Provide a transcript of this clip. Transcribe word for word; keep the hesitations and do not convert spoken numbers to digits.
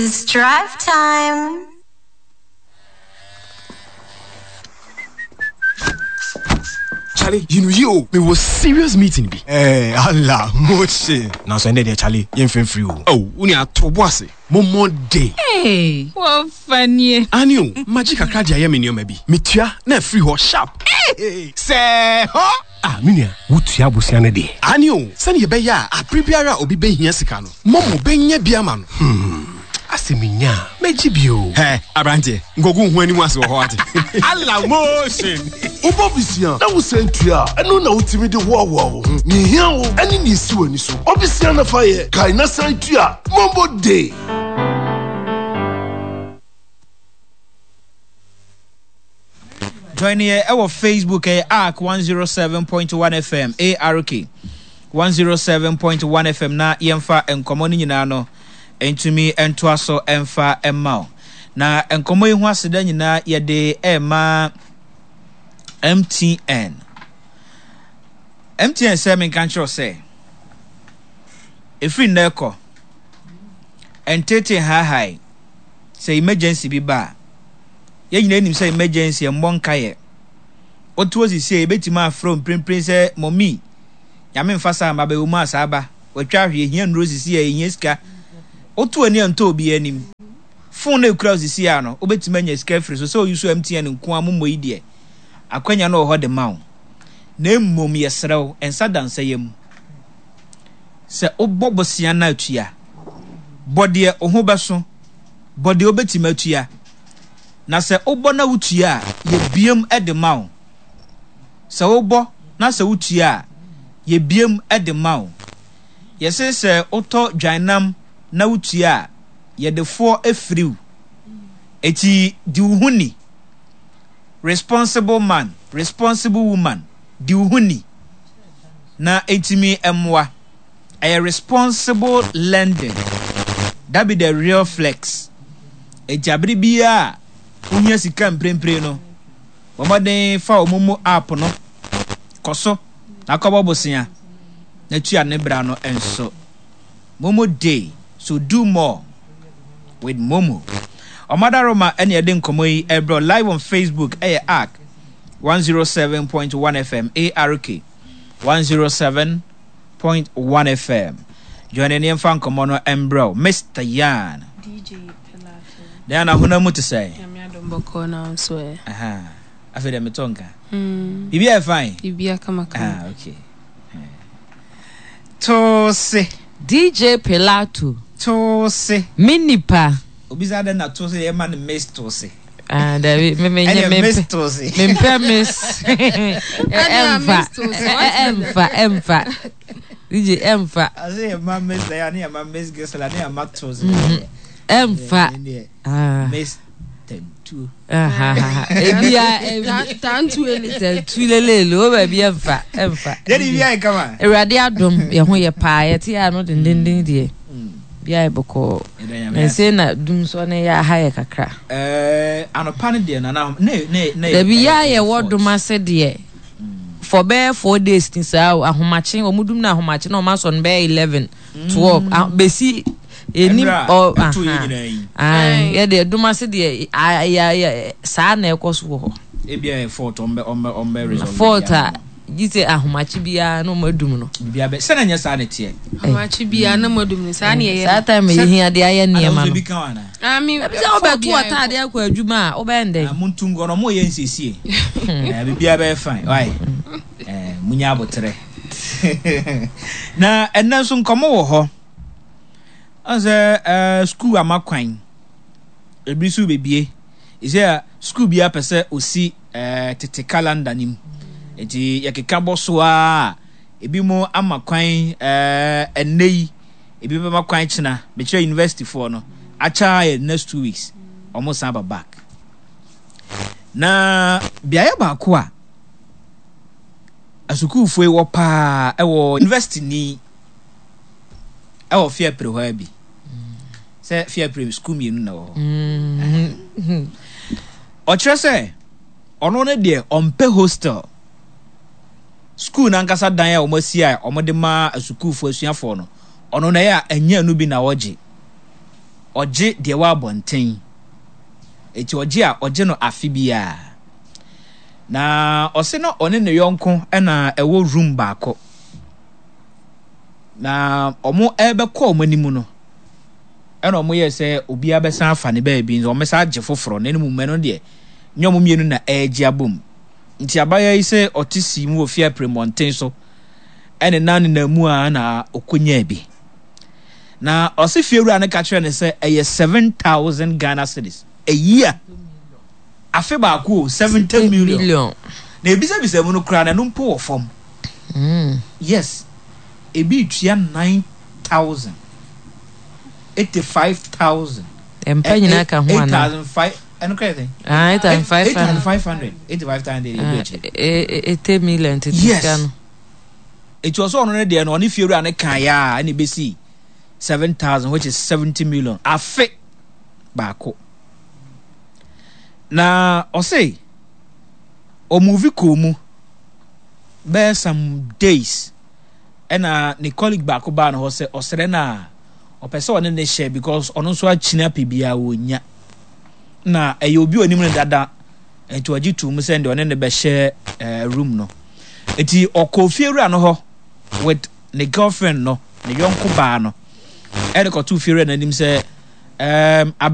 It's drive time. Charlie, you know you, me was serious meeting be. Eh, Allah, motion. Now so ended there, Charlie. You ain't free. Oh, uni a tobwase. Momo day. Hey, what funny. Anio, magic akadia ye me nyo me bi. Metua na free ho sharp. Hey, say, huh? Ah, minia, wutua bosia ne de. Anio, sani ye be ya, a prebiara obi be hia sika no. Momo be nya biama no. Hmm. Aseminya, meji bio. Hey, abrante, ngogu hu ani mu ase ho ate. Allah motion. Obobisia, na wo sentua, eno na utimi de wo wo. Ni hia wo, ani ni si wani so. Obisia na fa ye, kai na sentua, mombo day. Join here our Facebook eh, A R C one oh seven point one F M, A R K one oh seven point one F M na yemfa enkomo ni nyina no entumi ento aso emfa emma na enkomo yi ho aseda nyina yede ema M T N M T N say men kan tro say efri na eko entete ha hai say emergency bi ba ye nyina nim say emergency mbonka ye otu osisi e betima from prempren say mommy nyame mfasa ma be wo ma asaba watwa hwe hia nro osisi e hia sika otu ani anto obi anim phone na kura osisi ya no obetima nya sika free so so use M T N nko ammo yi de akwanya no ho de mawo na mmom yesrew ensa dansa yam se obobosia na atua bode oho beso bode obetima atua na se obo na wutua ye biem ede mawo se obo na se wutua ye biem ede mawo yese se oto dwanam na wutua ye de fo efriu eti di uhuni responsible man responsible woman di uhuni na etimi emwa a responsible lending that be the real flex ejabri bia unya sika mprempre no womaden fa omumu app no koso na kobobosia na tua ne bra no enso Momo day, so do more with Momo. Omada Roma any eden komoyi ebro live on Facebook eh A R C one oh seven point one F M, A R K one oh seven point one F M. Join any fan komono embro Mister Yan D J Pilato. Diana huna mutu say. Yami adomboko na swear. Aha. Afede metonka. Hmm. Bibia fine. Bibia kama kama. Ah, okay. To say D J Pilato. To say Minipa. Obizade na to say e man miss to say. Ah, David, me me me miss to say. Me miss. Emfa. Emfa, emfa. D J Emfa. I say man miss there na man miss gesela na ma to say. Emfa. Ah. Miss ten two. Aha. Ebia tantu ele tantu lele o ba bia emfa, emfa. Dedi bia e kama. Ewrade adom ye ho ye pa ye ti ya no dendenden die. Bia e boko. Na se na dum so na ya ha ye kakra. Eh, anopa ne de na na ne ne ne. Da bia ye wodom ase de. For be four days ni sa ahomache omudum na ahomache na o ma so no be eleven twelve besi enim o ah ye de duma se de ya ya sa na ekoso ho e bia four ombe ombe ombe resolve four ta gite ahomache bia no madum no bia be se na nya sa na tie ahomache bia na madum ni sa na ye sa time ye hia de aye ne ma no ah mi bi se obetu atade akwa adwuma obende amuntungo no mo ye nsesie eh bia be fine why eh munya abotre na enna so nkomo wo ho as a school amakwan ebi su bebie is there school bia pese osi eh tete calendar nim enti yakeka boso a ebi mo amakwan eh enei ebi be makwan china be chere university for no acha next two weeks almost have back na bia ya ba ko a asuku fue wo pa e wo university ni e wo fear pre ho abi se fear pre school mi nu na wo mm o chere se ono ne de ompe hostel school na nkasa dan ya o masi a o de ma asuku fu asuafo no ono na ya anya nu bi na woje ɔgye deɛ wa abɔnten eti ɔgye a ɔgye no afi bia na ɔse no ɔne ne yɔnko ɛna ɛwɔ room baako na ɔmo ɛbɛkɔ ɔmo anim no ɛna ɔmo yɛ sɛ obi abɛsan afa ne baabi nso ɔmo sa agye foforɔ na ɛnum mɛ no deɛ nyɛ ɔmo mmienu na ɛɛgye abom nti abaya yi sɛ ɔte si mu wɔ fie premɔnten so ɛne nan na mu a na okonya bi na ɔse fie wura ne ka kyerɛ ne sɛ ɛyɛ seven thousand Ghana cedis a year afe baako seventy million na ebisa bisa mu no kura na no mpo wɔ fam mm yes ebi tua nine thousand eighty-five thousand empa nyina ka ho ana eight thousand five ɛno kra yɛ ah eight thousand five hundred eighty-five thousand eighty million titikano it was on no deɛ no ɔne fie wura ne kan ya ɛne besi seven thousand which is seventy million afe baako na ɔsɛ ɔmuvi komu bɛɛ some days ɛna ne colleague baako baa no hɔ sɛ ɔsrɛ na ɔpɛ sɛ ɔne ne hyɛ because ɔno nso akyina pibia wɔnya na ɛyɛ obi onim ne dada ɛnti ɔgye tu mu sɛ nde ɔne ne bɛhyɛ uh, room no ɛti ɔkɔ fie wura no hɔ with ne girlfriend no ne yɔnko baa no ɛde kɔto fie wura n'anim sɛ um,